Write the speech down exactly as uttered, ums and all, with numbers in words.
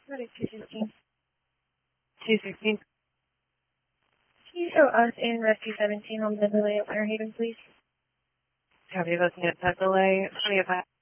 Ready, two sixteen. two sixteen. Can you show us in Rescue seventeen on the delay at Winter Haven, please? Copy, looking at that delay. twenty-five.